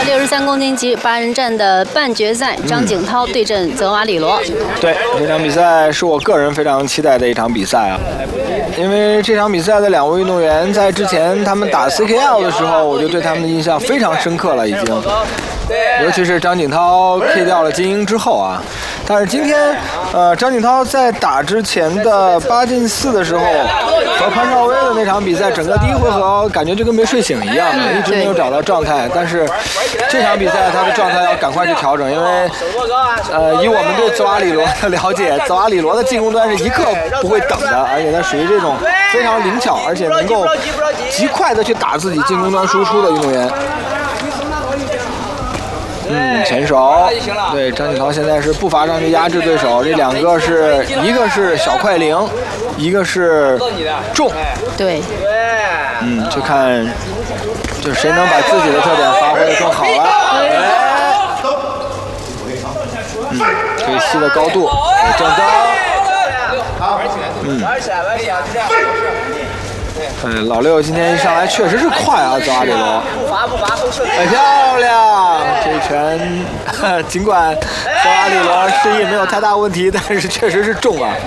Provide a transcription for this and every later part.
63公斤级8人战的半决赛，张景涛对阵泽瓦里罗。 对，这场比赛是我个人非常期待的一场比赛啊，因为这场比赛的2位运动员在之前他们打 CKL 的时候，我就对他们的印象非常深刻了，已经。尤其是张景涛 K 掉了精英之后啊，但是今天，张景涛在打之前的8进4的时候，和潘少威的那场比赛，整个第一回合感觉就跟没睡醒一样，一直没有找到状态。但是这场比赛他的状态要赶快去调整，因为，以我们对泽瓦里罗的了解，泽瓦里罗的进攻端是一刻不会等的，而且他属于这种非常灵巧，而且能够极快的去打自己进攻端输出的运动员。前手，对，张景涛现在是步伐上去压制对手，这2个是一个是小快灵，一个是重， 对， 就看就是谁能把自己的特点发挥得更好了。腿膝的高度，正高，老六今天一上来确实是快啊，泽瓦里罗，很漂亮，这一拳，尽管泽瓦里罗示意没有太大问题，但是确实是重啊。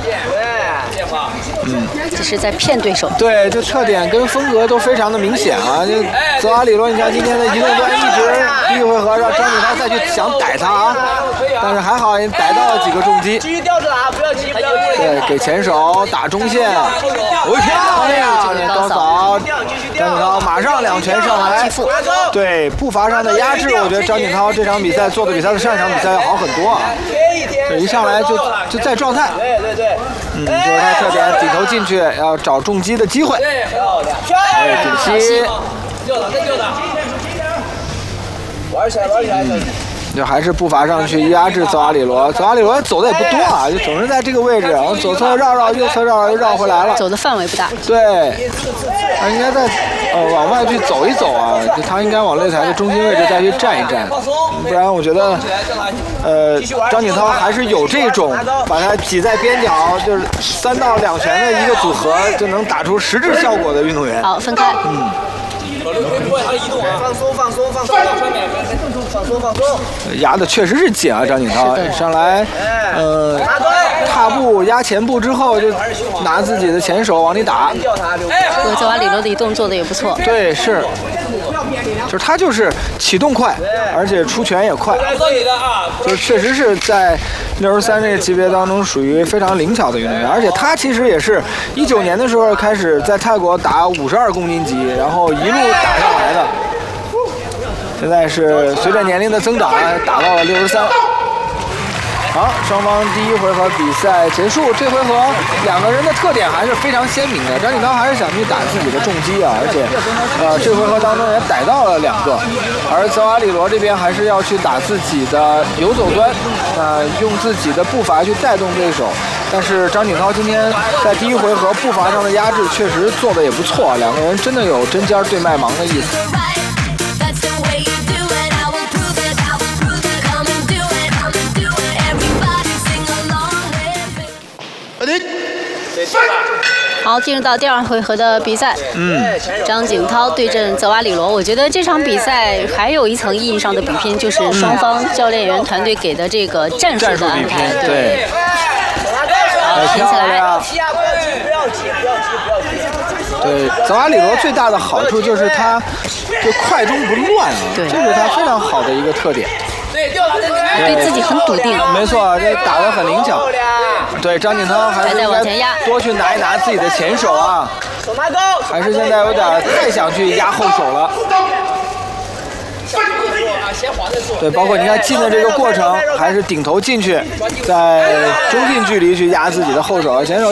这是在骗对手。 对，这特点跟风格都非常的明显啊。就泽瓦里罗，你看今天的移动端一直第一回合让张景涛再去想逮他啊，但是还好也逮到了几个重击。 继续吊着打，不要急，不要急。 对，给前手打中线，漂亮，高扫，张景涛马上2拳上来。对，步伐上的压制，我觉得张景涛这场比赛做的比他的上一场比赛要好很多啊。这一上来就在状态。 对。 就是他特点，顶头进去要找重击的机会。顶膝。 玩起来。 就还是步伐上去压制泽瓦里罗，泽瓦里罗走的也不多啊，就总是在这个位置，然后左侧绕，右侧绕又绕回来了， 走的范围不大。 对，他应该在往外去走一走啊，就他应该往擂台的中心位置再去站一站，不然我觉得张景涛还是有这种把他挤在边角，就是3到2拳的一个组合就能打出实质效果的运动员。 好，分开。 放松， 压的确实是紧啊，张景涛上来，踏步压前步之后就拿自己的前手往里打。 泽瓦里罗的移动做的也不错。 对，是，就是他就是启动快，而且出拳也快，就确实是在63这个级别当中属于非常灵巧的运动员，而且他其实也是19年的时候开始在泰国打52公斤级，然后一路打上来的。现在是随着年龄的增长，打到了63。好，双方第一回合比赛结束。这回合2个人的特点还是非常鲜明的。张景涛还是想去打自己的重击啊，而且这回合当中也逮到了2个。而泽瓦里罗这边还是要去打自己的游走端，用自己的步伐去带动对手。但是张景涛今天在第一回合步伐上的压制确实做的也不错，2个人真的有针尖对麦芒的意思。 好，进入到第2回合的比赛。张景涛对阵泽瓦里罗，我觉得这场比赛还有一层意义上的比拼，就是双方教练员团队给的这个战术的安排。 对。 停起来。 不要急。 对，泽瓦里罗最大的好处就是他就快中不乱啊，这是他非常好的一个特点。 对自己很笃定。 没错，这打得很灵巧。对，张景涛还是应该多去拿一拿自己的前手啊，还是现在有点太想去压后手了。对，包括你看进的这个过程，还是顶头进去，在中近距离去压自己的后手，前手。